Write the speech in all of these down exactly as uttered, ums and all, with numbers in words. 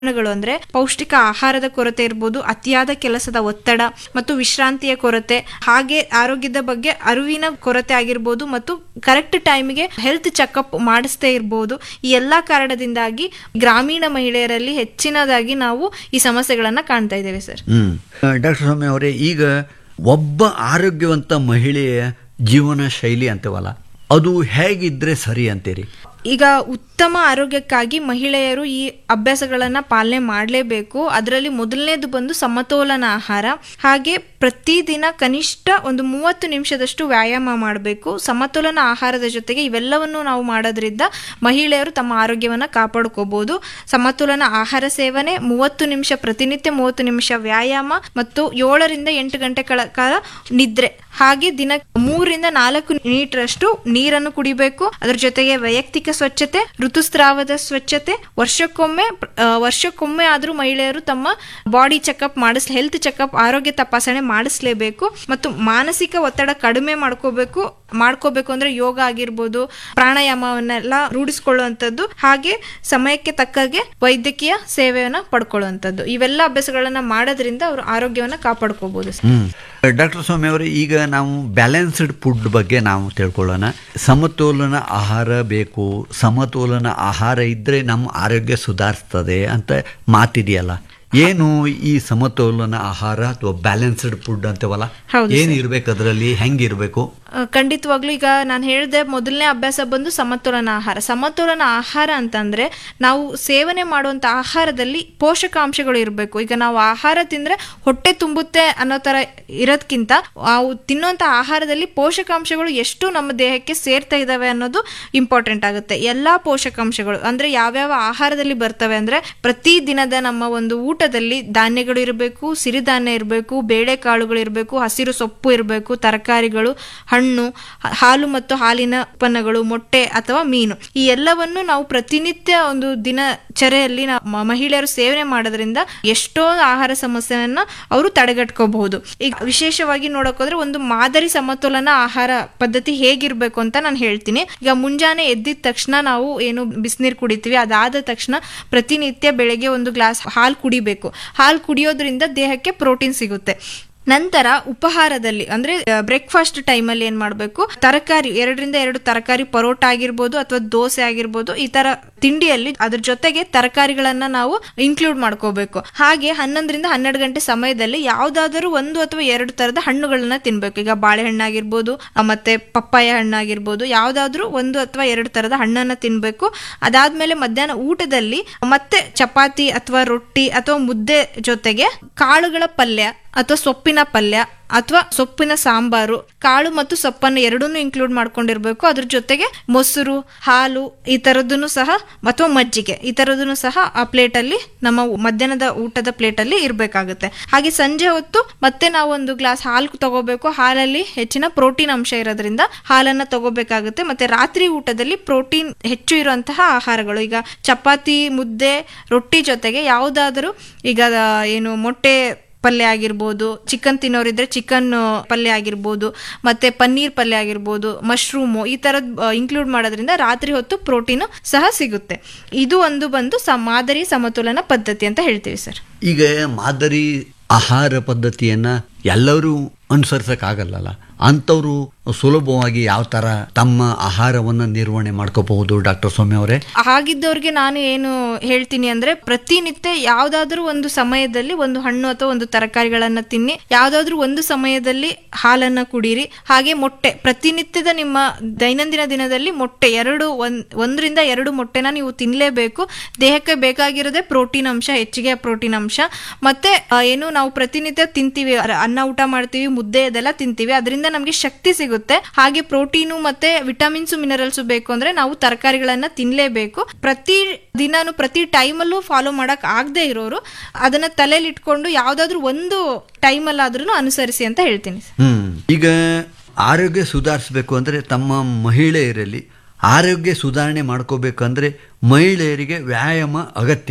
ಕಾರಣಗಳು ಅಂದ್ರೆ ಪೌಷ್ಟಿಕ ಆಹಾರದ ಕೊರತೆ ಇರ್ಬೋದು, ಅತಿಯಾದ ಕೆಲಸದ ಒತ್ತಡ ಮತ್ತು ವಿಶ್ರಾಂತಿಯ ಕೊರತೆ, ಹಾಗೆ ಆರೋಗ್ಯದ ಬಗ್ಗೆ ಅರಿವಿನ ಕೊರತೆ ಆಗಿರ್ಬೋದು ಮತ್ತು ಕರೆಕ್ಟ್ ಟೈಮಿಗೆ ಹೆಲ್ತ್ ಚೆಕಪ್ ಮಾಡಿಸದೇ ಇರ್ಬೋದು. ಈ ಎಲ್ಲಾ ಕಾರಣದಿಂದಾಗಿ ಗ್ರಾಮೀಣ ಮಹಿಳೆಯರಲ್ಲಿ ಹೆಚ್ಚಿನದಾಗಿ ನಾವು ಈ ಸಮಸ್ಯೆಗಳನ್ನ ಕಾಣ್ತಾ ಇದ್ದೇವೆ ಸರ್. ಹ್ಮ್ ಡಾಕ್ಟರ್ ಸೌಮ್ಯ ಅವರೇ, ಈಗ ಒಬ್ಬ ಆರೋಗ್ಯವಂತ ಮಹಿಳೆಯ ಜೀವನ ಶೈಲಿ ಅಂತವಲ್ಲ, ಅದು ಹೇಗಿದ್ರೆ ಸರಿ ಅಂತೀರಿ? ಈಗ ಉತ್ತಮ ಆರೋಗ್ಯಕ್ಕಾಗಿ ಮಹಿಳೆಯರು ಈ ಅಭ್ಯಾಸಗಳನ್ನ ಪಾಲನೆ ಮಾಡಲೇಬೇಕು. ಅದರಲ್ಲಿ ಮೊದಲನೇದು ಬಂದು ಸಮತೋಲನ ಆಹಾರ. ಹಾಗೆ ಪ್ರತಿದಿನ ಕನಿಷ್ಠ ಒಂದು ಮೂವತ್ತು ನಿಮಿಷದಷ್ಟು ವ್ಯಾಯಾಮ ಮಾಡಬೇಕು. ಸಮತೋಲನ ಆಹಾರದ ಜೊತೆಗೆ ಇವೆಲ್ಲವನ್ನು ನಾವು ಮಾಡೋದ್ರಿಂದ ಮಹಿಳೆಯರು ತಮ್ಮ ಆರೋಗ್ಯವನ್ನ ಕಾಪಾಡ್ಕೋಬಹುದು. ಸಮತೋಲನ ಆಹಾರ ಸೇವನೆ, ಮೂವತ್ತು ನಿಮಿಷ ಪ್ರತಿನಿತ್ಯ ಮೂವತ್ತು ನಿಮಿಷ ವ್ಯಾಯಾಮ ಮತ್ತು ಏಳರಿಂದ ಎಂಟು ಗಂಟೆಗಳ ಕಾಲ ನಿದ್ರೆ, ಹಾಗೆ ದಿನ ಮೂರರಿಂದ ನಾಲ್ಕು ಲೀಟರ್ ನೀರನ್ನು ಕುಡಿಬೇಕು. ಅದರ ಜೊತೆಗೆ ವೈಯಕ್ತಿಕ ಸ್ವಚ್ಛತೆ, ಋತುಸ್ರಾವದ ಸ್ವಚ್ಛತೆ, ವರ್ಷಕ್ಕೊಮ್ಮೆ ವರ್ಷಕ್ಕೊಮ್ಮೆ ಆದ್ರೂ ಮಹಿಳೆಯರು ತಮ್ಮ ಬಾಡಿ ಚೆಕಪ್ ಮಾಡಿಸ್ ಹೆಲ್ತ್ ಚೆಕಪ್ ಆರೋಗ್ಯ ತಪಾಸಣೆ ಮಾಡಿಸ್ಲೇಬೇಕು. ಮತ್ತು ಮಾನಸಿಕ ಒತ್ತಡ ಕಡಿಮೆ ಮಾಡ್ಕೋಬೇಕು ಮಾಡ್ಕೋಬೇಕು ಅಂದ್ರೆ ಯೋಗ ಆಗಿರ್ಬೋದು, ಪ್ರಾಣಾಯಾಮವನ್ನೆಲ್ಲ ರೂಢಿಸ್ಕೊಳ್ಳುವಂಥದ್ದು, ಹಾಗೆ ಸಮಯಕ್ಕೆ ತಕ್ಕಾಗೆ ವೈದ್ಯಕೀಯ ಸೇವೆಯನ್ನ ಪಡ್ಕೊಳ್ಳುವಂಥದ್ದು. ಇವೆಲ್ಲ ಅಭ್ಯಾಸಗಳನ್ನ ಮಾಡೋದ್ರಿಂದ ಅವರು ಆರೋಗ್ಯವನ್ನ ಕಾಪಾಡ್ಕೋಬಹುದು. ಡಾಕ್ಟರ್ ಸೌಮ್ಯ ಅವರೇ, ಈಗ ನಾವು ಬ್ಯಾಲೆನ್ಸ್ಡ್ ಫುಡ್ ಬಗ್ಗೆ ನಾವು ತಿಳ್ಕೊಳ್ಳೋಣ. ಸಮತೋಲನ ಆಹಾರ ಬೇಕು, ಸಮತೋಲನ ಆಹಾರ ಇದ್ರೆ ನಮ್ಮ ಆರೋಗ್ಯ ಸುಧಾರಿಸ್ತದೆ ಅಂತ ಮಾತಿದೆಯಲ್ಲ, ಏನು ಈ ಸಮತೋಲನ ಆಹಾರ ಅಥವಾ ಬ್ಯಾಲೆನ್ಸ್ಡ್ ಫುಡ್ ಅಂತವಲ್ಲ, ಏನು ಇರ್ಬೇಕು ಅದರಲ್ಲಿ, ಹೆಂಗಿರ್ಬೇಕು? ಖಂಡಿತವಾಗ್ಲೂ ಈಗ ನಾನು ಹೇಳಿದೆ, ಮೊದಲನೇ ಅಭ್ಯಾಸ ಬಂದು ಸಮತೋಲನ ಆಹಾರ. ಸಮತೋಲನ ಆಹಾರ ಅಂತಂದ್ರೆ ನಾವು ಸೇವನೆ ಮಾಡುವಂತ ಆಹಾರದಲ್ಲಿ ಪೋಷಕಾಂಶಗಳು ಇರಬೇಕು. ಈಗ ನಾವು ಆಹಾರ ತಿಂದ್ರೆ ಹೊಟ್ಟೆ ತುಂಬುತ್ತೆ ಅನ್ನೋ ತರ ಇರೋದ್ಕಿಂತ ನಾವು ತಿನ್ನುವಂತ ಆಹಾರದಲ್ಲಿ ಪೋಷಕಾಂಶಗಳು ಎಷ್ಟು ನಮ್ಮ ದೇಹಕ್ಕೆ ಸೇರ್ತಾ ಇದಾವೆ ಅನ್ನೋದು ಇಂಪಾರ್ಟೆಂಟ್ ಆಗುತ್ತೆ. ಎಲ್ಲಾ ಪೋಷಕಾಂಶಗಳು ಅಂದ್ರೆ ಯಾವ್ಯಾವ ಆಹಾರದಲ್ಲಿ ಬರ್ತವೆ ಅಂದ್ರೆ, ಪ್ರತಿ ದಿನದ ನಮ್ಮ ಒಂದು ಊಟದಲ್ಲಿ ಧಾನ್ಯಗಳು ಇರಬೇಕು, ಸಿರಿಧಾನ್ಯ ಇರಬೇಕು, ಬೇಳೆಕಾಳುಗಳು ಇರಬೇಕು, ಹಸಿರು ಸೊಪ್ಪು ಇರಬೇಕು, ತರಕಾರಿಗಳು, ಹಣ್ಣು, ಹಾಲು ಮತ್ತು ಹಾಲಿನ ಉತ್ಪನ್ನಗಳು, ಮೊಟ್ಟೆ ಅಥವಾ ಮೀನು, ಈ ಎಲ್ಲವನ್ನು ನಾವು ಪ್ರತಿನಿತ್ಯ ಒಂದು ದಿನಚರಿಯಲ್ಲಿ ಮಹಿಳೆಯರು ಸೇವನೆ ಮಾಡೋದ್ರಿಂದ ಎಷ್ಟೋ ಆಹಾರ ಸಮಸ್ಯೆಯನ್ನ ಅವರು ತಡೆಗಟ್ಕೋಬಹುದು. ಈಗ ವಿಶೇಷವಾಗಿ ನೋಡೋಕೋದ್ರೆ ಒಂದು ಮಾದರಿ ಸಮತೋಲನ ಆಹಾರ ಪದ್ಧತಿ ಹೇಗಿರ್ಬೇಕು ಅಂತ ನಾನು ಹೇಳ್ತೀನಿ. ಈಗ ಮುಂಜಾನೆ ಎದ್ದಿದ ತಕ್ಷಣ ನಾವು ಏನು ಬಿಸಿನೀರು ಕುಡಿತೀವಿ, ಅದಾದ ತಕ್ಷಣ ಪ್ರತಿನಿತ್ಯ ಬೆಳಗ್ಗೆ ಒಂದು ಗ್ಲಾಸ್ ಹಾಲು ಕುಡಿಬೇಕು. ಹಾಲು ಕುಡಿಯೋದ್ರಿಂದ ದೇಹಕ್ಕೆ ಪ್ರೋಟೀನ್ ಸಿಗುತ್ತೆ. ನಂತರ ಉಪಹಾರದಲ್ಲಿ ಅಂದ್ರೆ ಬ್ರೇಕ್ಫಾಸ್ಟ್ ಟೈಮಲ್ಲಿ ಏನ್ ಮಾಡ್ಬೇಕು, ತರಕಾರಿ ಎರಡರಿಂದ ಎರಡು ತರಕಾರಿ, ಪರೋಟ ಆಗಿರ್ಬೋದು ಅಥವಾ ದೋಸೆ ಆಗಿರ್ಬೋದು, ಈ ತರ ತಿಂಡಿಯಲ್ಲಿ ಅದ್ರ ಜೊತೆಗೆ ತರಕಾರಿಗಳನ್ನ ನಾವು ಇನ್ಕ್ಲೂಡ್ ಮಾಡ್ಕೋಬೇಕು. ಹಾಗೆ ಹನ್ನೊಂದರಿಂದ ಹನ್ನೆರಡು ಗಂಟೆ ಸಮಯದಲ್ಲಿ ಯಾವ್ದಾದರೂ ಒಂದು ಅಥವಾ ಎರಡು ತರದ ಹಣ್ಣುಗಳನ್ನ ತಿನ್ಬೇಕು. ಈಗ ಬಾಳೆಹಣ್ಣಾಗಿರ್ಬೋದು ಮತ್ತೆ ಪಪ್ಪಾಯ ಹಣ್ಣಾಗಿರ್ಬೋದು, ಯಾವ್ದಾದ್ರು ಒಂದು ಅಥವಾ ಎರಡು ತರದ ಹಣ್ಣನ್ನ ತಿನ್ಬೇಕು. ಅದಾದ್ಮೇಲೆ ಮಧ್ಯಾಹ್ನ ಊಟದಲ್ಲಿ ಮತ್ತೆ ಚಪಾತಿ ಅಥವಾ ರೊಟ್ಟಿ ಅಥವಾ ಮುದ್ದೆ ಜೊತೆಗೆ ಕಾಳುಗಳ ಪಲ್ಯ ಅಥವಾ ಸೊಪ್ಪಿನ ಪಲ್ಯ ಅಥವಾ ಸೊಪ್ಪಿನ ಸಾಂಬಾರು, ಕಾಳು ಮತ್ತು ಸೊಪ್ಪನ್ನು ಎರಡನ್ನೂ ಇನ್ಕ್ಲೂಡ್ ಮಾಡ್ಕೊಂಡಿರ್ಬೇಕು. ಅದ್ರ ಜೊತೆಗೆ ಮೊಸರು, ಹಾಲು, ಈ ತರದನ್ನು ಸಹ ಅಥವಾ ಮಜ್ಜಿಗೆ, ಈ ತರದನ್ನು ಸಹ ಆ ಪ್ಲೇಟ್ ಅಲ್ಲಿ ನಮ್ಮ ಮಧ್ಯಾಹ್ನದ ಊಟದ ಪ್ಲೇಟ್ ಅಲ್ಲಿ ಇರ್ಬೇಕಾಗುತ್ತೆ. ಹಾಗೆ ಸಂಜೆ ಹೊತ್ತು ಮತ್ತೆ ನಾವು ಒಂದು ಗ್ಲಾಸ್ ಹಾಲು ತಗೋಬೇಕು. ಹಾಲಲ್ಲಿ ಹೆಚ್ಚಿನ ಪ್ರೋಟೀನ್ ಅಂಶ ಇರೋದ್ರಿಂದ ಹಾಲನ್ನ ತಗೋಬೇಕಾಗುತ್ತೆ. ಮತ್ತೆ ರಾತ್ರಿ ಊಟದಲ್ಲಿ ಪ್ರೋಟೀನ್ ಹೆಚ್ಚು ಇರುವಂತಹ ಆಹಾರಗಳು, ಈಗ ಚಪಾತಿ, ಮುದ್ದೆ, ರೊಟ್ಟಿ ಜೊತೆಗೆ ಯಾವ್ದಾದ್ರು ಈಗ ಏನು ಮೊಟ್ಟೆ ಪಲ್ಯ ಆಗಿರ್ಬೋದು, ಚಿಕನ್ ತಿನ್ನೋರಿದ್ರೆ ಚಿಕನ್ ಪಲ್ಯ ಆಗಿರ್ಬೋದು, ಮತ್ತೆ ಪನ್ನೀರ್ ಪಲ್ಯ ಆಗಿರ್ಬೋದು, ಮಶ್ರೂಮು, ಈ ತರದ್ ಇನ್ಕ್ಲೂಡ್ ಮಾಡೋದ್ರಿಂದ ರಾತ್ರಿ ಹೊತ್ತು ಪ್ರೋಟೀನ್ ಸಹ ಸಿಗುತ್ತೆ. ಇದು ಒಂದು ಬಂದು ಮಾದರಿ ಸಮತೋಲನ ಪದ್ಧತಿ ಅಂತ ಹೇಳ್ತೀವಿ ಸರ್. ಈಗ ಮಾದರಿ ಆಹಾರ ಪದ್ಧತಿಯನ್ನ ಎಲ್ಲರೂ ಅನುಸರಿಸಕ್ಕಾಗಲ್ಲ, ಅಂಥವ್ರು ಸುಲಭವಾಗಿ ಯಾವ ತರ ತಮ್ಮ ಆಹಾರವನ್ನ ನಿರ್ವಹಣೆ ಮಾಡ್ಕೋಬಹುದು ಡಾಕ್ಟರ್ ಸೌಮ್ಯ ಅವರೇ? ಹಾಗಿದ್ದವ್ರಿಗೆ ನಾನು ಏನು ಹೇಳ್ತೀನಿ ಅಂದ್ರೆ, ಪ್ರತಿನಿತ್ಯ ಯಾವ್ದಾದ್ರು ಒಂದು ಸಮಯದಲ್ಲಿ ಒಂದು ಹಣ್ಣು ಅಥವಾ ಒಂದು ತರಕಾರಿಗಳನ್ನ ತಿನ್ನಿ, ಯಾವ್ದಾದ್ರು ಒಂದು ಸಮಯದಲ್ಲಿ ಹಾಲನ್ನ ಕುಡೀರಿ. ಹಾಗೆ ಮೊಟ್ಟೆ, ಪ್ರತಿನಿತ್ಯದ ನಿಮ್ಮ ದೈನಂದಿನ ದಿನದಲ್ಲಿ ಮೊಟ್ಟೆ ಎರಡು ಒಂದ್ ಒಂದರಿಂದ ಎರಡು ಮೊಟ್ಟೆನ ನೀವು ತಿನ್ಲೇಬೇಕು. ದೇಹಕ್ಕೆ ಬೇಕಾಗಿರೋದೇ ಪ್ರೋಟೀನ್ ಅಂಶ, ಹೆಚ್ಚಿಗೆ ಪ್ರೋಟೀನ್ ಅಂಶ. ಮತ್ತೆ ಏನು ನಾವು ಪ್ರತಿನಿತ್ಯ ತಿಂತೀವಿ, ಅನ್ನ ಊಟ ಮಾಡ್ತೀವಿ, ಮುದ್ದೆ ಇದೆಲ್ಲ ತಿಂತೀವಿ, ಅದರಿಂದ ನಮ್ಗೆ ಶಕ್ತಿ ಸಿಗುತ್ತೆ. ಹಾಗೆ ಪ್ರೋಟೀನು ಮತ್ತೆ ವಿಟಮಿನ್ಸ್, ಮಿನರಲ್ಸ್ ಬೇಕು ಅಂದ್ರೆ ನಾವು ತರಕಾರಿಗಳನ್ನ ತಿನ್ಲೇಬೇಕು. ಪ್ರತಿ ದಿನಾನು ಪ್ರತಿ ಟೈಮಲ್ಲೂ ಫಾಲೋ ಮಾಡಕ್ ಆಗದೆ ಇರೋರು ಅದನ್ನ ತಲೆಯಲ್ಲಿ ಇಟ್ಕೊಂಡು ಯಾವ್ದಾದ್ರು ಒಂದು ಟೈಮಲ್ಲಾದ್ರೂ ಅನುಸರಿಸಿ ಅಂತ ಹೇಳ್ತೀನಿ. ಹ್ಮ್ ಈಗ ಆರೋಗ್ಯ ಸುಧಾರಿಸಬೇಕು ಅಂದ್ರೆ ತಮ್ಮ ಮಹಿಳೆಯರಲ್ಲಿ ಆರೋಗ್ಯ ಸುಧಾರಣೆ ಮಾಡ್ಕೋಬೇಕಂದ್ರೆ ಮಹಿಳೆಯರಿಗೆ ವ್ಯಾಯಾಮ ಅಗತ್ಯನಾ?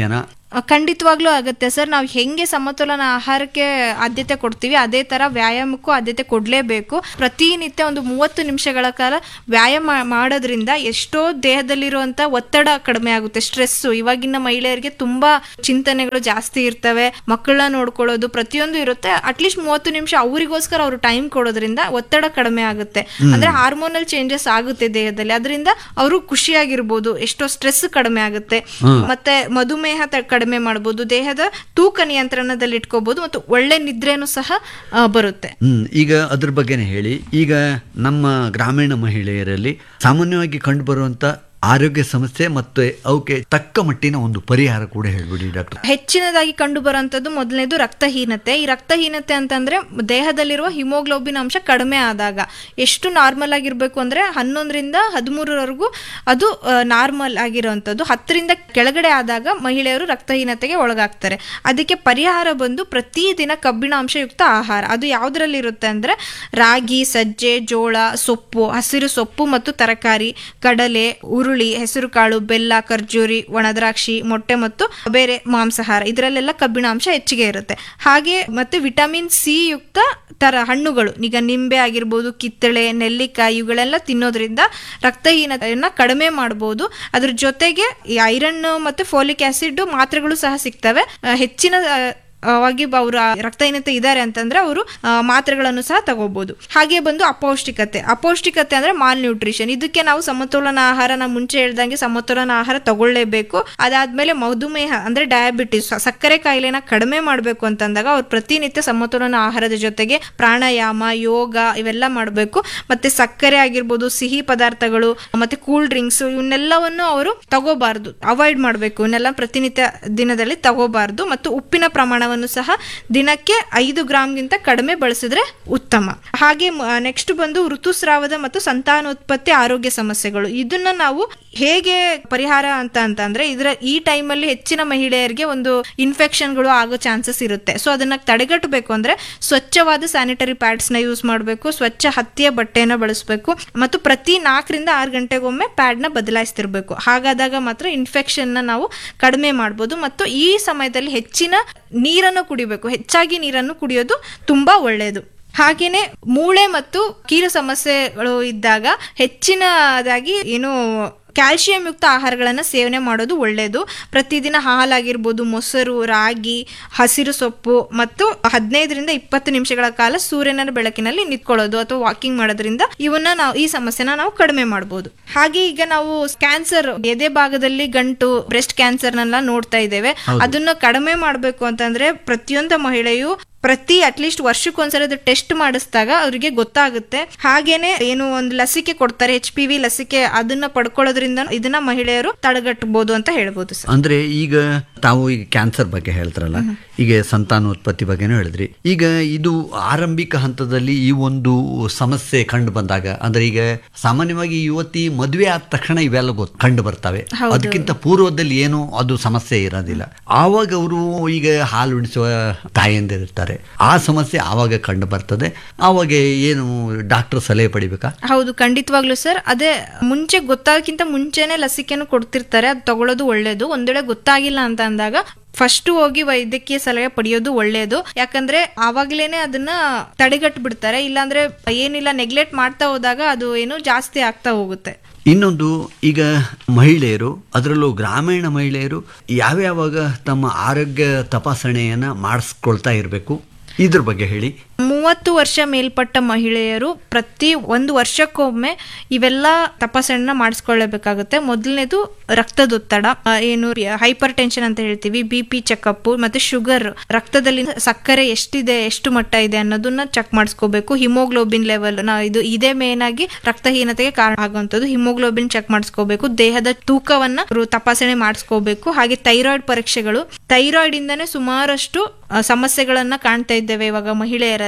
ಖಂಡಿತವಾಗ್ಲೂ ಆಗುತ್ತೆ ಸರ್. ನಾವು ಹೆಂಗೆ ಸಮತೋಲನ ಆಹಾರಕ್ಕೆ ಆದ್ಯತೆ ಕೊಡ್ತೀವಿ ಅದೇ ತರ ವ್ಯಾಯಾಮಕ್ಕೂ ಆದ್ಯತೆ ಕೊಡ್ಲೇಬೇಕು. ಪ್ರತಿನಿತ್ಯ ಒಂದು ಮೂವತ್ತು ನಿಮಿಷಗಳ ಕಾಲ ವ್ಯಾಯಾಮ ಮಾಡೋದ್ರಿಂದ ಎಷ್ಟೋ ದೇಹದಲ್ಲಿರುವಂತ ಒತ್ತಡ ಕಡಿಮೆ ಆಗುತ್ತೆ. ಸ್ಟ್ರೆಸ್ ಇವಾಗಿನ ಮಹಿಳೆಯರಿಗೆ ತುಂಬಾ ಚಿಂತನೆಗಳು ಜಾಸ್ತಿ ಇರ್ತವೆ, ಮಕ್ಕಳನ್ನ ನೋಡ್ಕೊಳ್ಳೋದು ಪ್ರತಿಯೊಂದು ಇರುತ್ತೆ. ಅಟ್ಲೀಸ್ಟ್ ಮೂವತ್ತು ನಿಮಿಷ ಅವರಿಗೋಸ್ಕರ ಅವರು ಟೈಮ್ ಕೊಡೋದ್ರಿಂದ ಒತ್ತಡ ಕಡಿಮೆ ಆಗುತ್ತೆ. ಅಂದ್ರೆ ಹಾರ್ಮೋನಲ್ ಚೇಂಜಸ್ ಆಗುತ್ತೆ ದೇಹದಲ್ಲಿ, ಅದರಿಂದ ಅವರು ಖುಷಿಯಾಗಿರ್ಬೋದು, ಎಷ್ಟೋ ಸ್ಟ್ರೆಸ್ ಕಡಿಮೆ ಆಗುತ್ತೆ, ಮತ್ತೆ ಮಧುಮೇಹ ಕಡಿಮೆ ಮಾಡಬಹುದು, ದೇಹದ ತೂಕ ನಿಯಂತ್ರಣದಲ್ಲಿ ಇಟ್ಕೋಬಹುದು, ಮತ್ತು ಒಳ್ಳೆ ನಿದ್ರೆನೂ ಸಹ ಬರುತ್ತೆ. ಹ್ಮ್ ಈಗ ಅದ್ರ ಬಗ್ಗೆನೇ ಹೇಳಿ. ಈಗ ನಮ್ಮ ಗ್ರಾಮೀಣ ಮಹಿಳೆಯರಲ್ಲಿ ಸಾಮಾನ್ಯವಾಗಿ ಕಂಡು ಬರುವಂತ ಆರೋಗ್ಯ ಸಮಸ್ಯೆ ಮತ್ತೆ ಅವಕ್ಕೆ ತಕ್ಕ ಮಟ್ಟಿನ ಒಂದು ಪರಿಹಾರ ಕೂಡ ಹೇಳ್ಬಿಡಿ ಡಾಕ್ಟರ್. ಹೆಚ್ಚಿನದಾಗಿ ಕಂಡು ಬರುವಂತದ್ದು ಮೊದಲನೇದು ರಕ್ತಹೀನತೆ. ಈ ರಕ್ತಹೀನತೆ ಅಂತಂದ್ರೆ ದೇಹದಲ್ಲಿರುವ ಹಿಮೋಗ್ಲೋಬಿನ್ ಅಂಶ ಕಡಿಮೆ ಆದಾಗ, ಎಷ್ಟು ನಾರ್ಮಲ್ ಆಗಿರ್ಬೇಕು ಅಂದ್ರೆ ಹನ್ನೊಂದರಿಂದ ಹದಿಮೂರರವರೆಗೂ ಅದು ನಾರ್ಮಲ್ ಆಗಿರುವಂತದ್ದು, ಹತ್ತರಿಂದ ಕೆಳಗಡೆ ಆದಾಗ ಮಹಿಳೆಯರು ರಕ್ತಹೀನತೆಗೆ ಒಳಗಾಗ್ತಾರೆ. ಅದಕ್ಕೆ ಪರಿಹಾರ ಬಂದು ಪ್ರತಿದಿನ ಕಬ್ಬಿಣಾಂಶಯುಕ್ತ ಆಹಾರ. ಅದು ಯಾವ್ದ್ರಲ್ಲಿ ಇರುತ್ತೆ ಅಂದ್ರೆ ರಾಗಿ, ಸಜ್ಜೆ, ಜೋಳ, ಸೊಪ್ಪು, ಹಸಿರು ಸೊಪ್ಪು ಮತ್ತು ತರಕಾರಿ, ಕಡಲೆ, ಉರುಳಿ, ಹೆಸರು ಕಾಳು, ಬೆಲ್ಲ, ಖರ್ಜೂರಿ, ಒಣದ್ರಾಕ್ಷಿ, ಮೊಟ್ಟೆ ಮತ್ತು ಬೇರೆ ಮಾಂಸಾಹಾರ, ಇದರಲ್ಲೆಲ್ಲ ಕಬ್ಬಿಣಾಂಶ ಹೆಚ್ಚಿಗೆ ಇರುತ್ತೆ. ಹಾಗೆ ಮತ್ತೆ ವಿಟಮಿನ್ ಸಿ ಯುಕ್ತ ತರ ಹಣ್ಣುಗಳು, ಈಗ ನಿಂಬೆ ಆಗಿರ್ಬೋದು, ಕಿತ್ತಳೆ, ನೆಲ್ಲಿಕಾಯಿ, ಇವುಗಳೆಲ್ಲ ತಿನ್ನೋದ್ರಿಂದ ರಕ್ತಹೀನತೆಯನ್ನ ಕಡಿಮೆ ಮಾಡಬಹುದು. ಅದ್ರ ಜೊತೆಗೆ ಈ ಐರನ್ ಮತ್ತೆ ಫೋಲಿಕ್ ಆಸಿಡ್ ಮಾತ್ರೆಗಳು ಸಹ ಸಿಗ್ತವೆ. ಹೆಚ್ಚಿನ ವಾಗಿ ಅವರು ರಕ್ತಹೀನತೆ ಇದ್ದಾರೆ ಅಂತಂದ್ರೆ ಅವರು ಮಾತ್ರೆಗಳನ್ನು ಸಹ ತಗೋಬಹುದು. ಹಾಗೆ ಬಂದು ಅಪೌಷ್ಟಿಕತೆ. ಅಪೌಷ್ಟಿಕತೆ ಅಂದ್ರೆ ಮಾಲ್ ನ್ಯೂಟ್ರಿಷನ್. ಇದಕ್ಕೆ ನಾವು ಸಮತೋಲನ ಆಹಾರ, ನಾವು ಮುಂಚೆ ಹೇಳ್ದಂಗೆ ಸಮತೋಲನ ಆಹಾರ ತಗೊಳ್ಳೇಬೇಕು. ಅದಾದ್ಮೇಲೆ ಮಧುಮೇಹ ಅಂದ್ರೆ ಡಯಾಬಿಟಿಸ್, ಸಕ್ಕರೆ ಕಾಯಿಲೆನ ಕಡಿಮೆ ಮಾಡಬೇಕು ಅಂತಂದಾಗ ಅವ್ರು ಪ್ರತಿನಿತ್ಯ ಸಮತೋಲನ ಆಹಾರದ ಜೊತೆಗೆ ಪ್ರಾಣಾಯಾಮ, ಯೋಗ ಇವೆಲ್ಲ ಮಾಡಬೇಕು. ಮತ್ತೆ ಸಕ್ಕರೆ ಆಗಿರ್ಬೋದು, ಸಿಹಿ ಪದಾರ್ಥಗಳು ಮತ್ತೆ ಕೂಲ್ ಡ್ರಿಂಕ್ಸ್ ಇವನ್ನೆಲ್ಲವನ್ನು ಅವರು ತಗೋಬಾರ್ದು, ಅವಾಯ್ಡ್ ಮಾಡಬೇಕು. ಇವನ್ನೆಲ್ಲ ಪ್ರತಿನಿತ್ಯ ದಿನದಲ್ಲಿ ತಗೋಬಾರ್ದು. ಮತ್ತು ಉಪ್ಪಿನ ಪ್ರಮಾಣ ಸಹ ದಿನಕ್ಕೆ ಐದು ಗ್ರಾಮ್ಗಿಂತ ಕಡಿಮೆ ಬಳಸಿದ್ರೆ ಉತ್ತಮ. ಹಾಗೆ ನೆಕ್ಸ್ಟ್ ಬಂದು ಋತುಸ್ರಾವದ ಮತ್ತು ಸಂತಾನೋತ್ಪತ್ತಿ ಆರೋಗ್ಯ ಸಮಸ್ಯೆಗಳು. ಇದನ್ನ ನಾವು ಹೇಗೆ ಪರಿಹಾರ ಅಂತ ಅಂತಂದ್ರೆ ಇದರ ಈ ಟೈಮಲ್ಲಿ ಹೆಚ್ಚಿನ ಮಹಿಳೆಯರಿಗೆ ಒಂದು ಇನ್ಫೆಕ್ಷನ್ಗಳು ಆಗೋ ಚಾನ್ಸಸ್ ಇರುತ್ತೆ. ಸೊ ಅದನ್ನ ತಡೆಗಟ್ಟಬೇಕು ಅಂದ್ರೆ ಸ್ವಚ್ಛವಾದ ಸ್ಯಾನಿಟರಿ ಪ್ಯಾಡ್ಸ್ ನ ಯೂಸ್ ಮಾಡಬೇಕು, ಸ್ವಚ್ಛ ಹತ್ತಿಯ ಬಟ್ಟೆನ ಬಳಸಬೇಕು, ಮತ್ತು ಪ್ರತಿ ನಾಲ್ಕರಿಂದ ಆರು ಗಂಟೆಗೊಮ್ಮೆ ಪ್ಯಾಡ್ ನ ಬದಲಾಯಿಸ್ತಿರ್ಬೇಕು. ಹಾಗಾದಾಗ ಮಾತ್ರ ಇನ್ಫೆಕ್ಷನ್ ನ ನಾವು ಕಡಿಮೆ ಮಾಡಬಹುದು. ಮತ್ತು ಈ ಸಮಯದಲ್ಲಿ ಹೆಚ್ಚಿನ ನೀರನ್ನು ಕುಡಿಬೇಕು, ಹೆಚ್ಚಾಗಿ ನೀರನ್ನು ಕುಡಿಯೋದು ತುಂಬಾ ಒಳ್ಳೆಯದು. ಹಾಗೇನೆ ಮೂಳೆ ಮತ್ತು ಕೀಲು ಸಮಸ್ಯೆಗಳು ಇದ್ದಾಗ ಹೆಚ್ಚಿನದಾಗಿ ಏನು ಕ್ಯಾಲ್ಸಿಯಂ ಯುಕ್ತ ಆಹಾರಗಳನ್ನು ಸೇವನೆ ಮಾಡೋದು ಒಳ್ಳೆಯದು. ಪ್ರತಿದಿನ ಹಾಲಾಗಿರ್ಬೋದು, ಮೊಸರು, ರಾಗಿ, ಹಸಿರು ಸೊಪ್ಪು ಮತ್ತು ಹದಿನೈದರಿಂದ ಇಪ್ಪತ್ತು ನಿಮಿಷಗಳ ಕಾಲ ಸೂರ್ಯನ ಬೆಳಕಿನಲ್ಲಿ ನಿಂತ್ಕೊಳ್ಳೋದು ಅಥವಾ ವಾಕಿಂಗ್ ಮಾಡೋದ್ರಿಂದ ಇವನ್ನ ನಾವು ಈ ಸಮಸ್ಯೆನ ನಾವು ಕಡಿಮೆ ಮಾಡಬಹುದು. ಹಾಗೆ ಈಗ ನಾವು ಕ್ಯಾನ್ಸರ್, ಎದೆ ಭಾಗದಲ್ಲಿ ಗಂಟು, ಬ್ರೆಸ್ಟ್ ಕ್ಯಾನ್ಸರ್ನೆಲ್ಲ ನೋಡ್ತಾ ಇದ್ದೇವೆ. ಅದನ್ನ ಕಡಿಮೆ ಮಾಡಬೇಕು ಅಂತಂದ್ರೆ ಪ್ರತಿಯೊಂದು ಮಹಿಳೆಯು ಪ್ರತಿ ಅಟ್ಲೀಸ್ಟ್ ವರ್ಷಕ್ಕೊಂದ್ಸಲ ಟೆಸ್ಟ್ ಮಾಡಿಸಿದಾಗ ಅವ್ರಿಗೆ ಗೊತ್ತಾಗುತ್ತೆ. ಹಾಗೇನೆ ಏನು ಒಂದು ಲಸಿಕೆ ಕೊಡ್ತಾರೆ, ಎಚ್ ಪಿ ವಿ ಲಸಿಕೆ, ಅದನ್ನ ಪಡ್ಕೊಳ್ಳೋದ್ರಿಂದ ಇದನ್ನ ಮಹಿಳೆಯರು ತಡೆಗಟ್ಟಬಹುದು ಅಂತ ಹೇಳ್ಬೋದು ಸರ್. ಅಂದ್ರೆ ಈಗ ತಾವು ಈಗ ಕ್ಯಾನ್ಸರ್ ಬಗ್ಗೆ ಹೇಳ್ತಾರಲ್ಲ, ಈಗ ಸಂತಾನೋತ್ಪತ್ತಿ ಬಗ್ಗೆನೂ ಹೇಳಿದ್ರಿ. ಈಗ ಇದು ಆರಂಭಿಕ ಹಂತದಲ್ಲಿ ಈ ಒಂದು ಸಮಸ್ಯೆ ಕಂಡು ಬಂದಾಗ, ಅಂದ್ರೆ ಈಗ ಸಾಮಾನ್ಯವಾಗಿ ಯುವತಿ ಮದುವೆ ಆದ ತಕ್ಷಣ ಇವೆಲ್ಲ ಗೊತ್ತು ಕಂಡು ಬರ್ತವೆ. ಅದಕ್ಕಿಂತ ಪೂರ್ವದಲ್ಲಿ ಏನು ಅದು ಸಮಸ್ಯೆ ಇರೋದಿಲ್ಲ. ಆವಾಗ ಅವರು ಈಗ ಹಾಲು ಉಣಿಸುವ ತಾಯಂದಿರ್ತಾರೆ, ಆ ಸಮಸ್ಯೆ ಆವಾಗ ಕಂಡು ಬರ್ತದೆ. ಆವಾಗ ಏನು ಡಾಕ್ಟರ್ ಸಲಹೆ ಪಡಿಬೇಕಾ? ಹೌದು, ಖಂಡಿತವಾಗ್ಲು ಸರ್. ಅದೇ ಮುಂಚೆ ಗೊತ್ತಾಗಕ್ಕಿಂತ ಮುಂಚೆನೆ ಲಸಿಕೆಯನ್ನು ಕೊಡ್ತಿರ್ತಾರೆ, ಅದು ತಗೊಳ್ಳೋದು ಒಳ್ಳೇದು. ಒಂದ್ ವೇಳೆ ಗೊತ್ತಾಗಿಲ್ಲ ಅಂತ ಅಂದಾಗ ಫಸ್ಟ್ ಹೋಗಿ ವೈದ್ಯಕೀಯ ಸಲಹೆ ಪಡೆಯೋದು ಒಳ್ಳೆಯದು. ಯಾಕಂದ್ರೆ ಆವಾಗ್ಲೇನೆ ಅದನ್ನ ತಡೆಗಟ್ಟು ಬಿಡ್ತಾರೆ. ಇಲ್ಲಾಂದ್ರೆ ಏನಿಲ್ಲ ನೆಗ್ಲೆಕ್ಟ್ ಮಾಡ್ತಾ ಹೋದಾಗ ಅದು ಏನು ಜಾಸ್ತಿ ಆಗ್ತಾ ಹೋಗುತ್ತೆ. ಇನ್ನೊಂದು, ಈಗ ಮಹಿಳೆಯರು, ಅದರಲ್ಲೂ ಗ್ರಾಮೀಣ ಮಹಿಳೆಯರು ಯಾವ್ಯಾವಾಗ ತಮ್ಮ ಆರೋಗ್ಯ ತಪಾಸಣೆಯನ್ನ ಮಾಡಿಸ್ಕೊಳ್ತಾ ಇರಬೇಕು, ಇದ್ರ ಬಗ್ಗೆ ಹೇಳಿ. ಮೂವತ್ತು ವರ್ಷ ಮೇಲ್ಪಟ್ಟ ಮಹಿಳೆಯರು ಪ್ರತಿ ಒಂದು ವರ್ಷಕ್ಕೊಮ್ಮೆ ಇವೆಲ್ಲ ತಪಾಸಣೆನ ಮಾಡಿಸ್ಕೊಳ್ಳಬೇಕಾಗುತ್ತೆ. ಮೊದಲನೇದು ರಕ್ತದೊತ್ತಡ, ಏನು ಹೈಪರ್ ಟೆನ್ಷನ್ ಅಂತ ಹೇಳ್ತೀವಿ, ಬಿ ಪಿ ಚೆಕಪ್, ಮತ್ತೆ ಶುಗರ್, ರಕ್ತದಲ್ಲಿ ಸಕ್ಕರೆ ಎಷ್ಟಿದೆ, ಎಷ್ಟು ಮಟ್ಟ ಇದೆ ಅನ್ನೋದನ್ನ ಚೆಕ್ ಮಾಡಿಸ್ಕೋಬೇಕು. ಹಿಮೋಗ್ಲೋಬಿನ್ ಲೆವೆಲ್, ನಾ ಇದು ಇದೇ ಮೇನ್ ಆಗಿ ರಕ್ತಹೀನತೆಗೆ ಕಾರಣ ಆಗುವಂಥದ್ದು. ಹಿಮೋಗ್ಲೋಬಿನ್ ಚೆಕ್ ಮಾಡಿಸ್ಕೋಬೇಕು, ದೇಹದ ತೂಕವನ್ನ ತಪಾಸಣೆ ಮಾಡಿಸ್ಕೋಬೇಕು. ಹಾಗೆ ಥೈರಾಯ್ಡ್ ಪರೀಕ್ಷೆಗಳು, ಥೈರಾಯ್ಡ್ ಇಂದಾನೆ ಸುಮಾರಷ್ಟು ಸಮಸ್ಯೆಗಳನ್ನ ಕಾಣ್ತಾ ಇದ್ದೇವೆ ಇವಾಗ ಮಹಿಳೆಯರಲ್ಲಿ.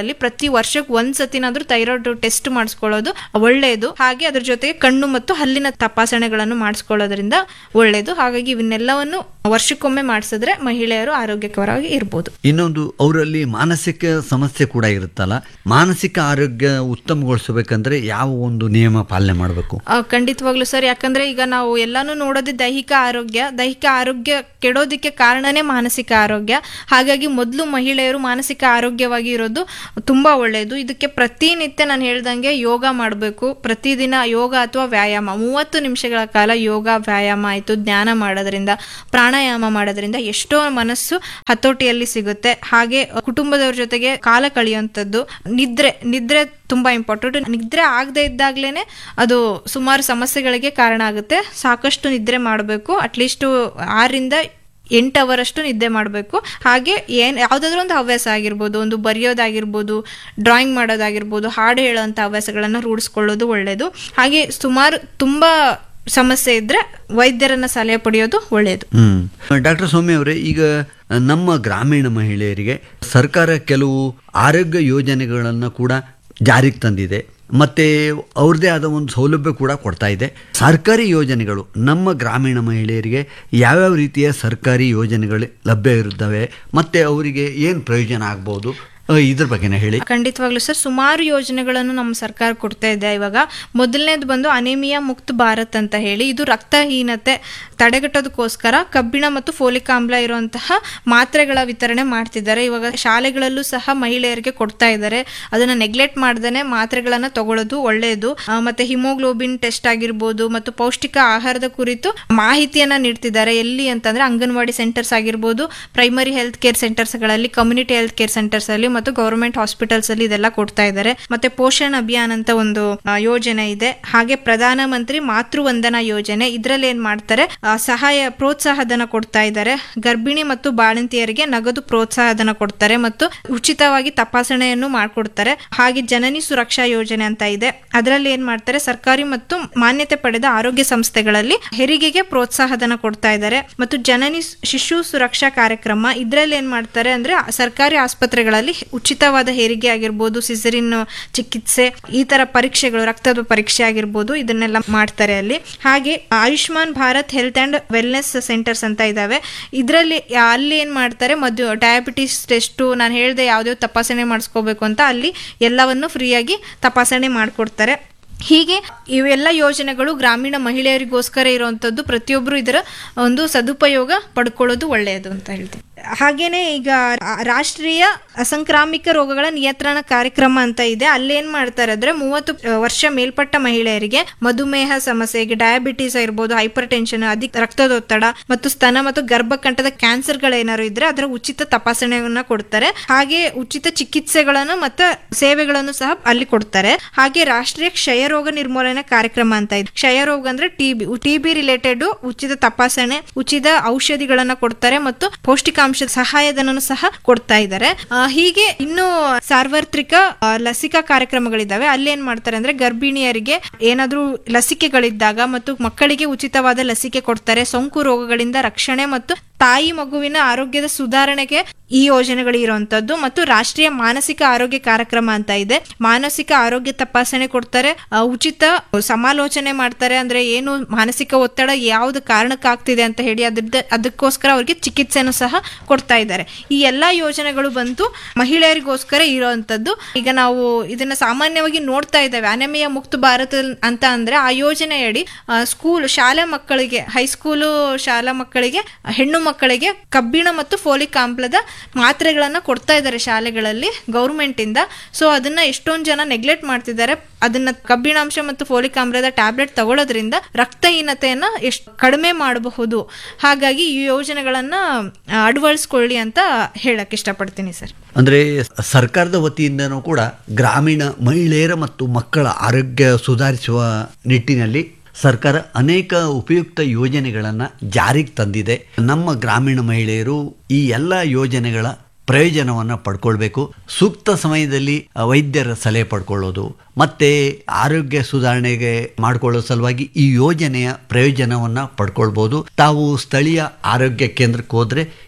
ಮಹಿಳೆಯರಲ್ಲಿ ಪ್ರತಿ ವರ್ಷಕ್ಕೆ ಒಂದ್ಸತಿನಾದ್ರೂ ಥೈರಾಯ್ಡ್ ಟೆಸ್ಟ್ ಮಾಡಿಸ್ಕೊಳ್ಳೋದು ಒಳ್ಳೆಯದು. ಹಾಗೆ ಅದ್ರ ಜೊತೆಗೆ ಕಣ್ಣು ಮತ್ತು ಹಲ್ಲಿನ ತಪಾಸಣೆಗಳನ್ನು ಮಾಡಿಸ್ಕೊಳ್ಳೋದ್ರಿಂದ ಒಳ್ಳೆಯದು. ಹಾಗಾಗಿ ಇವನ್ನೆಲ್ಲವನ್ನು ವರ್ಷಕ್ಕೊಮ್ಮೆ ಮಾಡಿಸಿದ್ರೆ ಮಹಿಳೆಯರು ಆರೋಗ್ಯಕರವಾಗಿ ಇರ್ಬೋದು. ಇನ್ನೊಂದು, ಅವರಲ್ಲಿ ಮಾನಸಿಕ ಸಮಸ್ಯೆ ಕೂಡ ಇರುತ್ತಲ್ಲ, ಮಾನಸಿಕ ಆರೋಗ್ಯ ಉತ್ತಮಗೊಳಿಸಬೇಕಂದ್ರೆ ಯಾವ ಒಂದು ನಿಯಮ ಪಾಲನೆ ಮಾಡಬೇಕು? ಖಂಡಿತವಾಗ್ಲೂ ಸರ್. ಯಾಕಂದ್ರೆ ಈಗ ನಾವು ಎಲ್ಲಾನು ನೋಡೋದು ದೈಹಿಕ ಆರೋಗ್ಯ, ದೈಹಿಕ ಆರೋಗ್ಯ ಕೆಡೋದಿಕ್ಕೆ ಕಾರಣನೇ ಮಾನಸಿಕ ಆರೋಗ್ಯ. ಹಾಗಾಗಿ ಮೊದಲು ಮಹಿಳೆಯರು ಮಾನಸಿಕ ಆರೋಗ್ಯವಾಗಿ ಇರೋದು ತುಂಬಾ ಒಳ್ಳೆಯದು. ಇದಕ್ಕೆ ಪ್ರತಿನಿತ್ಯ ನಾನು ಹೇಳ್ದಂಗೆ ಯೋಗ ಮಾಡಬೇಕು. ಪ್ರತಿದಿನ ಯೋಗ ಅಥವಾ ವ್ಯಾಯಾಮ ಮೂವತ್ತು ನಿಮಿಷಗಳ ಕಾಲ ಯೋಗ ವ್ಯಾಯಾಮ ಆಯ್ತು, ಧ್ಯಾನ ಮಾಡೋದ್ರಿಂದ, ಪ್ರಾಣಾಯಾಮ ಮಾಡೋದ್ರಿಂದ ಎಷ್ಟೋ ಮನಸ್ಸು ಹತೋಟಿಯಲ್ಲಿ ಸಿಗುತ್ತೆ. ಹಾಗೆ ಕುಟುಂಬದವ್ರ ಜೊತೆಗೆ ಕಾಲ ಕಳೆಯುವಂಥದ್ದು, ನಿದ್ರೆ ನಿದ್ರೆ ತುಂಬಾ ಇಂಪಾರ್ಟೆಂಟ್. ನಿದ್ರೆ ಆಗದೆ ಇದ್ದಾಗ್ಲೇನೆ ಅದು ಸುಮಾರು ಸಮಸ್ಯೆಗಳಿಗೆ ಕಾರಣ ಆಗುತ್ತೆ. ಸಾಕಷ್ಟು ನಿದ್ರೆ ಮಾಡಬೇಕು. ಅಟ್ಲೀಸ್ಟ್ ಆರರಿಂದ ಎಂಟು ಅವರ್ ಅಷ್ಟು ನಿದ್ದೆ ಮಾಡಬೇಕು. ಹಾಗೆ ಏನ್ ಯಾವ್ದಾದ್ರು ಒಂದು ಹವ್ಯಾಸ ಆಗಿರ್ಬೋದು, ಒಂದು ಬರೆಯೋದಾಗಿರ್ಬೋದು, ಡ್ರಾಯಿಂಗ್ ಮಾಡೋದಾಗಿರ್ಬೋದು, ಹಾಡು ಹೇಳೋಂಥ ಹವ್ಯಾಸಗಳನ್ನ ರೂಢಿಸ್ಕೊಳ್ಳೋದು ಒಳ್ಳೇದು. ಹಾಗೆ ಸುಮಾರು ತುಂಬಾ ಸಮಸ್ಯೆ ಇದ್ರೆ ವೈದ್ಯರನ್ನ ಸಲಹೆ ಪಡೆಯೋದು ಒಳ್ಳೆಯದು. ಹ್ಮ್ ಡಾಕ್ಟರ್ ಸೌಮ್ಯ ಅವರೇ, ಈಗ ನಮ್ಮ ಗ್ರಾಮೀಣ ಮಹಿಳೆಯರಿಗೆ ಸರ್ಕಾರ ಕೆಲವು ಆರೋಗ್ಯ ಯೋಜನೆಗಳನ್ನು ಕೂಡ ಜಾರಿಗೆ ತಂದಿದೆ, ಮತ್ತೆ ಅವ್ರದ್ದೇ ಆದ ಒಂದು ಸೌಲಭ್ಯ ಕೂಡ ಕೊಡ್ತಾ ಇದೆ. ಸರ್ಕಾರಿ ಯೋಜನೆಗಳು ನಮ್ಮ ಗ್ರಾಮೀಣ ಮಹಿಳೆಯರಿಗೆ ಯಾವ್ಯಾವ ರೀತಿಯ ಸರ್ಕಾರಿ ಯೋಜನೆಗಳು ಲಭ್ಯ ಇರುತ್ತವೆ, ಮತ್ತೆ ಅವರಿಗೆ ಏನು ಪ್ರಯೋಜನ ಆಗ್ಬೋದು, ಇದ್ರ ಬಗ್ಗೆನೇ ಹೇಳಿ. ಖಂಡಿತವಾಗ್ಲೂ ಸರ್, ಸುಮಾರು ಯೋಜನೆಗಳನ್ನು ನಮ್ಮ ಸರ್ಕಾರ ಕೊಡ್ತಾ ಇದೆ. ಇವಾಗ ಮೊದಲನೇದು ಬಂದು ಅನೇಮಿಯಾ ಮುಕ್ತ ಭಾರತ್ ಅಂತ ಹೇಳಿ, ಇದು ರಕ್ತಹೀನತೆ ತಡೆಗಟ್ಟೋದಕ್ಕೋಸ್ಕರ ಕಬ್ಬಿಣ ಮತ್ತು ಫೋಲಿಕ್ ಆಮ್ಲ ಇರುವಂತಹ ಮಾತ್ರೆಗಳ ವಿತರಣೆ ಮಾಡ್ತಿದ್ದಾರೆ. ಇವಾಗ ಶಾಲೆಗಳಲ್ಲೂ ಸಹ ಮಹಿಳೆಯರಿಗೆ ಕೊಡ್ತಾ ಇದ್ದಾರೆ. ಅದನ್ನ ನೆಗ್ಲೆಕ್ಟ್ ಮಾಡ್ದೇನೆ ಮಾತ್ರೆಗಳನ್ನ ತಗೊಳ್ಳೋದು ಒಳ್ಳೆಯದು. ಮತ್ತೆ ಹಿಮೋಗ್ಲೋಬಿನ್ ಟೆಸ್ಟ್ ಆಗಿರ್ಬೋದು ಮತ್ತು ಪೌಷ್ಟಿಕ ಆಹಾರದ ಕುರಿತು ಮಾಹಿತಿಯನ್ನ ನೀಡ್ತಿದ್ದಾರೆ. ಎಲ್ಲಿ ಅಂತಂದ್ರೆ ಅಂಗನವಾಡಿ ಸೆಂಟರ್ಸ್ ಆಗಿರ್ಬೋದು, ಪ್ರೈಮರಿ ಹೆಲ್ತ್ ಕೇರ್ ಸೆಂಟರ್ಸ್ ಗಳಲ್ಲಿ, ಕಮ್ಯುನಿಟಿ ಹೆಲ್ತ್ ಕೇರ್ ಸೆಂಟರ್ಸ್ ಅಲ್ಲಿ ಮತ್ತು ಗವರ್ಮೆಂಟ್ ಹಾಸ್ಪಿಟಲ್ಸ್ ಅಲ್ಲಿ ಇದೆಲ್ಲ ಕೊಡ್ತಾ ಇದ್ದಾರೆ. ಮತ್ತೆ ಪೋಷಣ್ ಅಭಿಯಾನ್ ಅಂತ ಒಂದು ಯೋಜನೆ ಇದೆ. ಹಾಗೆ ಪ್ರಧಾನ ಮಂತ್ರಿ ಮಾತೃ ವಂದನಾ ಯೋಜನೆ, ಇದ್ರಲ್ಲಿ ಏನ್ ಮಾಡ್ತಾರೆ, ಸಹಾಯ ಪ್ರೋತ್ಸಾಹಧನ ಕೊಡ್ತಾ ಇದ್ದಾರೆ. ಗರ್ಭಿಣಿ ಮತ್ತು ಬಾಣಂತಿಯರಿಗೆ ನಗದು ಪ್ರೋತ್ಸಾಹಧನ ಕೊಡ್ತಾರೆ ಮತ್ತು ಉಚಿತವಾಗಿ ತಪಾಸಣೆಯನ್ನು ಮಾಡ್ಕೊಡ್ತಾರೆ. ಹಾಗೆ ಜನನಿ ಸುರಕ್ಷಾ ಯೋಜನೆ ಅಂತ ಇದೆ. ಅದರಲ್ಲಿ ಏನ್ ಮಾಡ್ತಾರೆ, ಸರ್ಕಾರಿ ಮತ್ತು ಮಾನ್ಯತೆ ಪಡೆದ ಆರೋಗ್ಯ ಸಂಸ್ಥೆಗಳಲ್ಲಿ ಹೆರಿಗೆಗೆ ಪ್ರೋತ್ಸಾಹಧನ ಕೊಡ್ತಾ ಇದ್ದಾರೆ. ಮತ್ತು ಜನನಿ ಶಿಶು ಸುರಕ್ಷಾ ಕಾರ್ಯಕ್ರಮ, ಇದ್ರಲ್ಲಿ ಏನ್ ಮಾಡ್ತಾರೆ ಅಂದ್ರೆ ಸರ್ಕಾರಿ ಆಸ್ಪತ್ರೆಗಳಲ್ಲಿ ಉಚಿತವಾದ ಹೆರಿಗೆ ಆಗಿರ್ಬೋದು, ಸಿಸರಿನ್ ಚಿಕಿತ್ಸೆ, ಈ ತರ ಪರೀಕ್ಷೆಗಳು, ರಕ್ತದ ಪರೀಕ್ಷೆ ಆಗಿರ್ಬೋದು, ಇದನ್ನೆಲ್ಲ ಮಾಡ್ತಾರೆ ಅಲ್ಲಿ. ಹಾಗೆ Ayushman Bharat health and wellness centres ಅಂತ ಇದಾವೆ. ಇದರಲ್ಲಿ ಅಲ್ಲಿ ಏನ್ ಮಾಡ್ತಾರೆ, ಮದ್ದು ಡಯಾಬಿಟಿಸ್ ಟೆಸ್ಟ್, ನಾನು ಹೇಳ್ದೆ ಯಾವ್ದೇ ತಪಾಸಣೆ ಮಾಡಿಸ್ಕೋಬೇಕು ಅಂತ, ಅಲ್ಲಿ ಎಲ್ಲವನ್ನು ಫ್ರೀಯಾಗಿ ತಪಾಸಣೆ ಮಾಡ್ಕೊಡ್ತಾರೆ. ಹೀಗೆ ಇವೆಲ್ಲ ಯೋಜನೆಗಳು ಗ್ರಾಮೀಣ ಮಹಿಳೆಯರಿಗೋಸ್ಕರ ಇರುವಂತದ್ದು. ಪ್ರತಿಯೊಬ್ರು ಇದರ ಒಂದು ಸದುಪಯೋಗ ಪಡ್ಕೊಳ್ಳೋದು ಒಳ್ಳೆಯದು ಅಂತ ಹೇಳ್ತೀನಿ. ಹಾಗೇನೆ ಈಗ ರಾಷ್ಟ್ರೀಯ ಅಸಂಕ್ರಾಮಿಕ ರೋಗಗಳ ನಿಯಂತ್ರಣ ಕಾರ್ಯಕ್ರಮ ಅಂತ ಇದೆ. ಅಲ್ಲೇನ್ ಮಾಡ್ತಾರೆ ಅಂದ್ರೆ ಮೂವತ್ತು ವರ್ಷ ಮೇಲ್ಪಟ್ಟ ಮಹಿಳೆಯರಿಗೆ ಮಧುಮೇಹ ಸಮಸ್ಯೆಗೆ, ಡಯಾಬಿಟಿಸ್ ಇರ್ಬೋದು, ಹೈಪರ್ ಟೆನ್ಷನ್, ಅಧಿಕ ರಕ್ತದೊತ್ತಡ ಮತ್ತು ಸ್ತನ ಮತ್ತು ಗರ್ಭಕಂಠದ ಕ್ಯಾನ್ಸರ್ಗಳೇನಾದ್ರು ಇದ್ರೆ ಅದರ ಉಚಿತ ತಪಾಸಣೆಯನ್ನ ಕೊಡ್ತಾರೆ. ಹಾಗೆ ಉಚಿತ ಚಿಕಿತ್ಸೆಗಳನ್ನು ಮತ್ತು ಸೇವೆಗಳನ್ನು ಸಹ ಅಲ್ಲಿ ಕೊಡ್ತಾರೆ. ಹಾಗೆ ರಾಷ್ಟ್ರೀಯ ಕ್ಷಯ ರೋಗ ನಿರ್ಮೂಲನೆ ಕಾರ್ಯಕ್ರಮ ಅಂತ ಇದೆ. ಕ್ಷಯ ರೋಗ ಅಂದ್ರೆ ಟಿಬಿ, ಟಿಬಿ ರಿಲೇಟೆಡ್ ಉಚಿತ ತಪಾಸಣೆ, ಉಚಿತ ಔಷಧಿಗಳನ್ನ ಕೊಡ್ತಾರೆ ಮತ್ತು ಪೌಷ್ಟಿಕಾಂಶ ಸಹಾಯಧನ ಸಹ ಕೊಡ್ತಾ ಇದ್ದಾರೆ. ಹೀಗೆ ಇನ್ನು ಸಾರ್ವತ್ರಿಕ ಲಸಿಕಾ ಕಾರ್ಯಕ್ರಮಗಳಿದ್ದಾವೆ. ಅಲ್ಲಿ ಏನ್ ಮಾಡ್ತಾರೆ ಅಂದ್ರೆ ಗರ್ಭಿಣಿಯರಿಗೆ ಏನಾದ್ರೂ ಲಸಿಕೆಗಳಿದ್ದಾಗ ಮತ್ತು ಮಕ್ಕಳಿಗೆ ಉಚಿತವಾದ ಲಸಿಕೆ ಕೊಡ್ತಾರೆ. ಸೋಂಕು ರೋಗಗಳಿಂದ ರಕ್ಷಣೆ ಮತ್ತು ತಾಯಿ ಮಗುವಿನ ಆರೋಗ್ಯದ ಸುಧಾರಣೆಗೆ ಈ ಯೋಜನೆಗಳು ಇರುವಂತದ್ದು. ಮತ್ತು ರಾಷ್ಟ್ರೀಯ ಮಾನಸಿಕ ಆರೋಗ್ಯ ಕಾರ್ಯಕ್ರಮ ಅಂತ ಇದೆ. ಮಾನಸಿಕ ಆರೋಗ್ಯ ತಪಾಸಣೆ ಕೊಡ್ತಾರೆ, ಉಚಿತ ಸಮಾಲೋಚನೆ ಮಾಡ್ತಾರೆ. ಅಂದ್ರೆ ಏನು ಮಾನಸಿಕ ಒತ್ತಡ ಯಾವ್ದು ಕಾರಣಕ್ಕಾಗ್ತಿದೆ ಅಂತ ಹೇಳಿ ಅದ್ರ ಅದಕ್ಕೋಸ್ಕರ ಅವ್ರಿಗೆ ಚಿಕಿತ್ಸೆನೂ ಸಹ ಕೊಡ್ತಾ ಇದ್ದಾರೆ. ಈ ಎಲ್ಲಾ ಯೋಜನೆಗಳು ಬಂತು ಮಹಿಳೆಯರಿಗೋಸ್ಕರ ಇರುವಂತದ್ದು. ಈಗ ನಾವು ಇದನ್ನ ಸಾಮಾನ್ಯವಾಗಿ ನೋಡ್ತಾ ಇದ್ದೇವೆ. ಅನೆಮಿಯಾ ಮುಕ್ತ ಭಾರತ ಅಂತ ಅಂದ್ರೆ ಆ ಯೋಜನೆಯಡಿ ಸ್ಕೂಲ್ ಶಾಲಾ ಮಕ್ಕಳಿಗೆ, ಹೈಸ್ಕೂಲು ಶಾಲಾ ಮಕ್ಕಳಿಗೆ, ಹೆಣ್ಣು ಮಕ್ಕಳಿಗೆ ಕಬ್ಬಿಣ ಮತ್ತು ಫೋಲಿಕ್ ಆಮ್ಲದ ಮಾತ್ರೆಗಳನ್ನ ಕೊಡ್ತಾ ಇದ್ದಾರೆ ಶಾಲೆಗಳಲ್ಲಿ ಗೌರ್ಮೆಂಟ್ ಇಂದ. ಸೊ ಅದನ್ನ ಎಷ್ಟೊಂದು ಜನ ನೆಗ್ಲೆಕ್ಟ್ ಮಾಡ್ತಿದ್ದಾರೆ. ಅದನ್ನ ಕಬ್ಬಿಣಾಂಶ ಮತ್ತು ಫೋಲಿಕ್ ಆಮ್ಲದ ಟ್ಯಾಬ್ಲೆಟ್ ತಗೊಳ್ಳೋದ್ರಿಂದ ರಕ್ತಹೀನತೆಯನ್ನ ಎಷ್ಟು ಕಡಿಮೆ ಮಾಡಬಹುದು. ಹಾಗಾಗಿ ಈ ಯೋಜನೆಗಳನ್ನ ಅಳವಡಿಸ್ಕೊಳ್ಳಿ ಅಂತ ಹೇಳಕ್ ಇಷ್ಟಪಡ್ತೀನಿ ಸರ್. ಅಂದ್ರೆ ಸರ್ಕಾರದ ವತಿಯಿಂದನೂ ಕೂಡ ಗ್ರಾಮೀಣ ಮಹಿಳೆಯರ ಮತ್ತು ಮಕ್ಕಳ ಆರೋಗ್ಯ ಸುಧಾರಿಸುವ ನಿಟ್ಟಿನಲ್ಲಿ ಸರ್ಕಾರ ಅನೇಕ ಉಪಯುಕ್ತ ಯೋಜನೆಗಳನ್ನು ಜಾರಿಗೆ ತಂದಿದೆ. ನಮ್ಮ ಗ್ರಾಮೀಣ ಮಹಿಳೆಯರು ಈ ಎಲ್ಲ ಯೋಜನೆಗಳ ಪ್ರಯೋಜನವನ್ನು ಪಡ್ಕೊಳ್ಬೇಕು. ಸೂಕ್ತ ಸಮಯದಲ್ಲಿ ವೈದ್ಯರ ಸಲಹೆ ಪಡ್ಕೊಳ್ಳೋದು ಮತ್ತು ಆರೋಗ್ಯ ಸುಧಾರಣೆಗೆ ಮಾಡಿಕೊಳ್ಳೋ ಸಲುವಾಗಿ ಈ ಯೋಜನೆಯ ಪ್ರಯೋಜನವನ್ನು ಪಡ್ಕೊಳ್ಬೋದು. ತಾವು ಸ್ಥಳೀಯ ಆರೋಗ್ಯ ಕೇಂದ್ರಕ್ಕೆ ಹೋದರೆ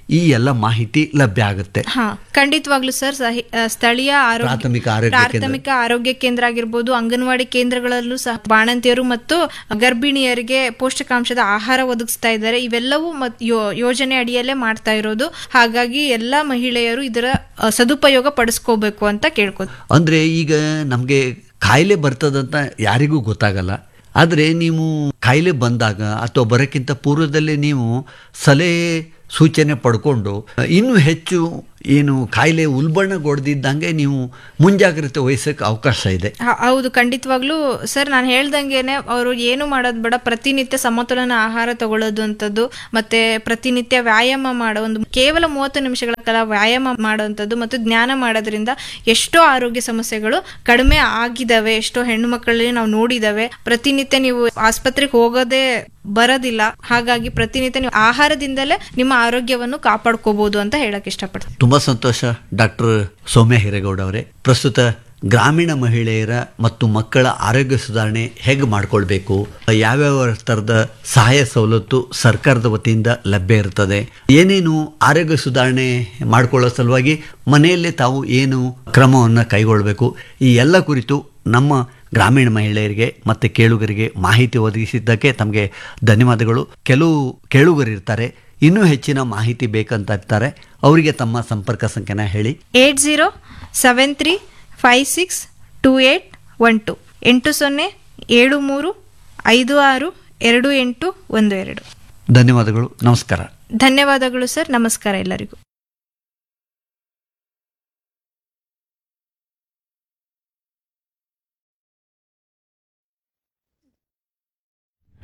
ಈ ಎಲ್ಲ ಮಾಹಿತಿ ಲಭ್ಯ ಆಗುತ್ತೆ. ಹಾ ಖಂಡಿತವಾಗ್ಲೂ ಸರ್. ಸಹಿ- ಆ, ಸ್ಥಳೀಯ ಆರೋಗ್ಯ ಪ್ರಾಥಮಿಕ ಆರೋಗ್ಯ ಕೇಂದ್ರ. ಪ್ರಾಥಮಿಕ ಆರೋಗ್ಯ ಕೇಂದ್ರ ಆಗಿರ್ಬೋದು, ಅಂಗನವಾಡಿ ಕೇಂದ್ರಗಳಲ್ಲೂ ಸಹ ಬಾಣಂತಿಯರು ಮತ್ತು ಗರ್ಭಿಣಿಯರಿಗೆ ಪೌಷ್ಟಿಕಾಂಶದ ಆಹಾರ ಒದಗಿಸ್ತಾ ಇದ್ದಾರೆ. ಇವೆಲ್ಲವೂ ಮತ್ ಯೋ- ಯೋಜನೆ ಅಡಿಯಲ್ಲೇ ಮಾಡ್ತಾ ಇರೋದು. ಹಾಗಾಗಿ ಎಲ್ಲಾ ಮಹಿಳೆಯರು ಇದರ ಆ, ಸದುಪಯೋಗ ಪಡಿಸ್ಕೋಬೇಕು ಅಂತ ಕೇಳ್ಕೊ. ಅಂದರೆ ಈಗ ನಮಗೆ ಕಾಯಿಲೆ ಬರ್ತದಂತ ಯಾರಿಗೂ ಗೊತ್ತಾಗಲ್ಲ. ಆದರೆ ನೀವು ಕಾಯಿಲೆ ಬಂದಾಗ ಅಥವಾ ಬರೋಕ್ಕಿಂತ ಪೂರ್ವದಲ್ಲಿ ನೀವು ಸಲಹೆ ಸೂಚನೆ ಪಡ್ಕೊಂಡು ಇನ್ನೂ ಹೆಚ್ಚು ಏನು ಕಾಯಿಲೆ ಉಲ್ಬಣಗೊಳ್ದಿದ್ದಂಗೆ ನೀವು ಮುಂಜಾಗ್ರತೆ ವಹಿಸೋಕ್ಕೆ ಅವಕಾಶ ಇದೆ. ಹ- ಹೌದು ಖಂಡಿತವಾಗ್ಲೂ ಸರ್. ನಾನು ಹೇಳ್ದಂಗೆನೆ ಅವರು ಏನು ಮಾಡೋದು ಬೇಡ, ಪ್ರತಿನಿತ್ಯ ಸಮತೋಲನ ಆಹಾರ ತಗೊಳ್ಳೋದು ಅಂತದ್ದು, ಮತ್ತೆ ಪ್ರತಿನಿತ್ಯ ವ್ಯಾಯಾಮ ಮಾಡೋ ಒಂದು ಕೇವಲ ಮೂವತ್ತು ನಿಮಿಷಗಳ ಕಾಲ ವ್ಯಾಯಾಮ ಮಾಡೋವಂಥದ್ದು ಮತ್ತು ಜ್ಞಾನ ಮಾಡೋದ್ರಿಂದ ಎಷ್ಟೋ ಆರೋಗ್ಯ ಸಮಸ್ಯೆಗಳು ಕಡಿಮೆ ಆಗಿದಾವೆ. ಎಷ್ಟೋ ಹೆಣ್ಣು ಮಕ್ಕಳಲ್ಲಿ ನಾವು ನೋಡಿದಾವೆ. ಪ್ರತಿನಿತ್ಯ ನೀವು ಆಸ್ಪತ್ರೆಗೆ ಹೋಗೋದೇ ಬರೋದಿಲ್ಲ. ಹಾಗಾಗಿ ಪ್ರತಿನಿತ್ಯ ನೀವು ಆಹಾರದಿಂದಲೇ ನಿಮ್ಮ ಆರೋಗ್ಯವನ್ನು ಕಾಪಾಡ್ಕೋಬಹುದು ಅಂತ ಹೇಳಕ್ ಇಷ್ಟಪಡ್ತೀನಿ. ತುಂಬ ಸಂತೋಷ ಡಾಕ್ಟರ್ ಸೌಮ್ಯ ಹಿರೇಗೌಡ ಅವರೇ. ಪ್ರಸ್ತುತ ಗ್ರಾಮೀಣ ಮಹಿಳೆಯರ ಮತ್ತು ಮಕ್ಕಳ ಆರೋಗ್ಯ ಸುಧಾರಣೆ ಹೇಗೆ ಮಾಡ್ಕೊಳ್ಬೇಕು, ಯಾವ್ಯಾವ ಥರದ ಸಹಾಯ ಸವಲತ್ತು ಸರ್ಕಾರದ ವತಿಯಿಂದ ಲಭ್ಯ ಇರ್ತದೆ, ಏನೇನು ಆರೋಗ್ಯ ಸುಧಾರಣೆ ಮಾಡ್ಕೊಳ್ಳೋ ಸಲುವಾಗಿ ಮನೆಯಲ್ಲೇ ತಾವು ಏನು ಕ್ರಮವನ್ನು ಕೈಗೊಳ್ಳಬೇಕು, ಈ ಎಲ್ಲ ಕುರಿತು ನಮ್ಮ ಗ್ರಾಮೀಣ ಮಹಿಳೆಯರಿಗೆ ಮತ್ತು ಕೇಳುಗರಿಗೆ ಮಾಹಿತಿ ಒದಗಿಸಿದ್ದಕ್ಕೆ ತಮಗೆ ಧನ್ಯವಾದಗಳು. ಕೆಲವು ಕೇಳುಗರಿರ್ತಾರೆ, ಇನ್ನೂ ಹೆಚ್ಚಿನ ಮಾಹಿತಿ ಬೇಕಂತ ಇರ್ತಾರೆ, ಅವರಿಗೆ ತಮ್ಮ ಸಂಪರ್ಕ ಸಂಖ್ಯೆನ ಹೇಳಿ. Eight zero seven three five six two eight one to ಎಂಟು ಸೊನ್ನೆ ಏಳು ಮೂರು ಐದು ಆರು ಎರಡು ಎಂಟು ಒಂದು ಎರಡು. ಧನ್ಯವಾದಗಳು. ನಮಸ್ಕಾರ. ಧನ್ಯವಾದಗಳು ಸರ್. ನಮಸ್ಕಾರ ಎಲ್ಲರಿಗೂ.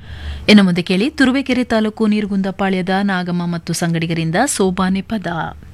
ಇನ್ನು ಮುಂದೆ ಕೇಳಿ ತುರುವೇಕೆರೆ ತಾಲೂಕು ನೀರುಗುಂದಪಾಳ್ಯದ ನಾಗಮ್ಮ ಮತ್ತು ಸಂಗಡಿಗರಿಂದ ಸೋಬಾನೆ ಪದ.